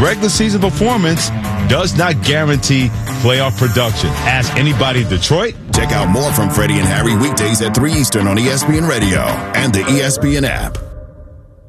regular season performance does not guarantee playoff production. Ask anybody in Detroit. Check out more from Freddie and Harry weekdays at 3 Eastern on ESPN Radio and the ESPN app.